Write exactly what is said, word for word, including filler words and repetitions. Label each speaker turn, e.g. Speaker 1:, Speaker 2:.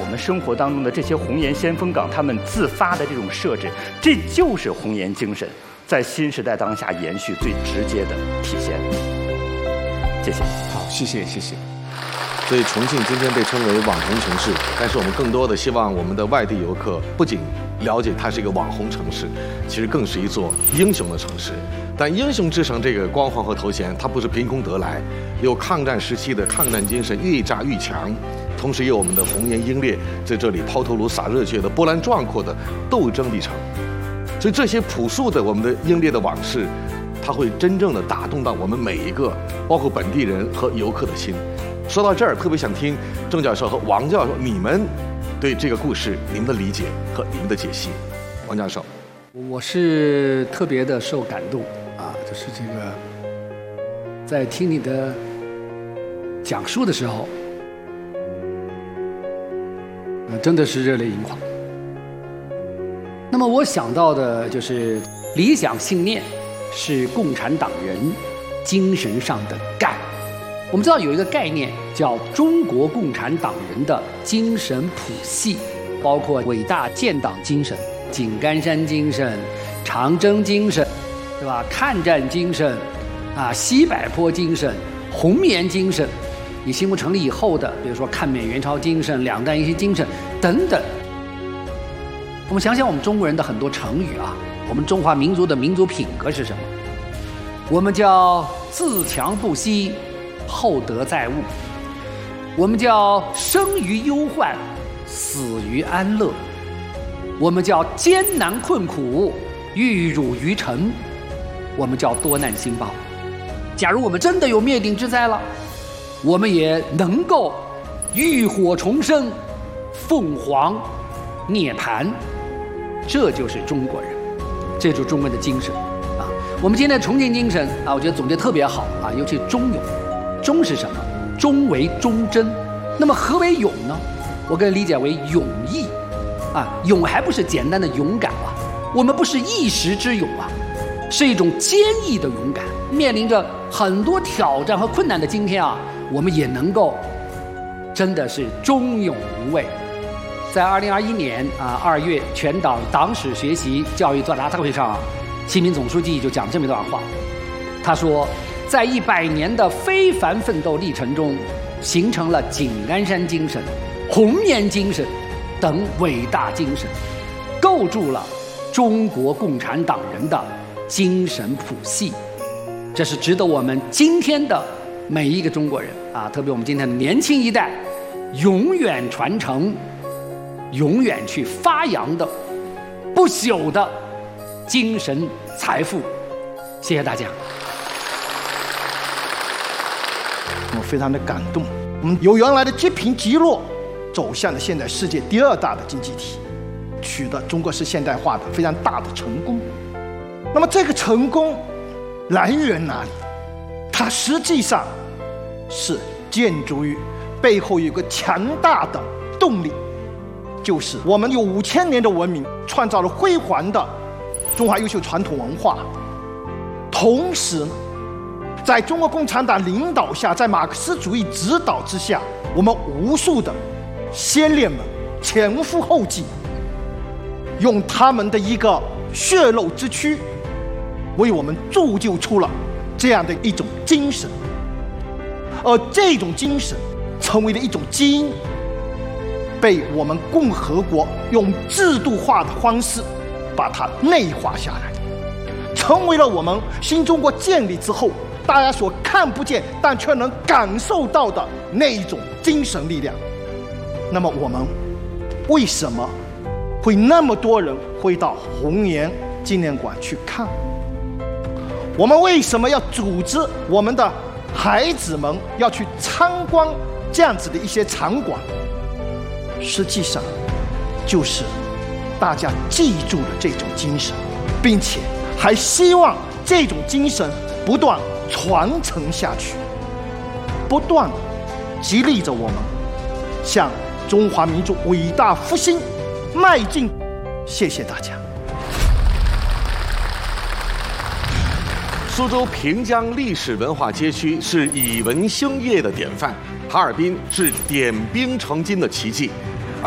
Speaker 1: 们生活当中的这些红岩先锋岗，他们自发的这种设置，这就是红岩精神在新时代当下延续最直接的体现。谢谢。
Speaker 2: 好，谢谢，谢谢。
Speaker 3: 所以重庆今天被称为网红城市，但是我们更多的希望我们的外地游客不仅了解它是一个网红城市，其实更是一座英雄的城市。但英雄之城这个光环和头衔，它不是凭空得来，有抗战时期的抗战精神愈战愈强，同时也有我们的红颜英烈在这里抛头颅洒热血的波澜壮阔的斗争历程。所以这些朴素的我们的英烈的往事，它会真正的打动到我们每一个，包括本地人和游客的心。说到这儿，特别想听郑教授和王教授你们对这个故事你们的理解和你们的解析。王教授，
Speaker 2: 我是特别的受感动啊，就是这个在听你的讲述的时候，呃，真的是热泪盈眶。那么我想到的就是理想信念是共产党人精神上的干。我们知道有一个概念叫中国共产党人的精神谱系，包括伟大建党精神、井冈山精神、长征精神，对吧？抗战精神，啊，西柏坡精神、红岩精神，你新中国成立以后的，比如说抗美援朝精神、两弹一星精神等等。我们想想我们中国人的很多成语啊，我们中华民族的民族品格是什么？我们叫自强不息，厚德载物，我们叫生于忧患，死于安乐，我们叫艰难困苦，玉汝于成，我们叫多难兴报。假如我们真的有灭顶之灾了，我们也能够浴火重生，凤凰涅槃。这就是中国人，这就是中国人的精神啊！我们今天的重庆精神啊，我觉得总结特别好啊，尤其忠勇。忠是什么？忠为忠贞。那么何为勇呢？我给理解为勇毅啊，勇还不是简单的勇敢啊，我们不是一时之勇啊，是一种坚毅的勇敢。面临着很多挑战和困难的今天啊，我们也能够真的是忠勇无畏。在二零二一年啊二月全党党史学习教育座谈大会上，习近平总书记就讲这么一段话，他说，在一百年的非凡奋斗历程中，形成了井冈山精神、红岩精神等伟大精神，构筑了中国共产党人的精神谱系。这是值得我们今天的每一个中国人啊，特别我们今天的年轻一代，永远传承、永远去发扬的不朽的精神财富。谢谢大家。
Speaker 4: 我非常的感动，我们由原来的积贫积弱，走向了现在世界第二大的经济体，取得中国式现代化的非常大的成功。那么这个成功来源哪里？它实际上是建筑于背后有个强大的动力，就是我们有五千年的文明，创造了辉煌的中华优秀传统文化，同时在中国共产党领导下，在马克思主义指导之下，我们无数的先烈们前赴后继，用他们的一个血肉之躯为我们铸就出了这样的一种精神，而这种精神成为了一种基因，被我们共和国用制度化的方式把它内化下来，成为了我们新中国建立之后大家所看不见但却能感受到的那一种精神力量。那么我们为什么会那么多人会到红岩纪念馆去看？我们为什么要组织我们的孩子们要去参观这样子的一些场馆？实际上就是大家记住了这种精神，并且还希望这种精神不断传承下去，不断激励着我们向中华民族伟大复兴迈进。谢谢大家。
Speaker 3: 苏州平江历史文化街区是以文兴业的典范，哈尔滨是点兵成金的奇迹。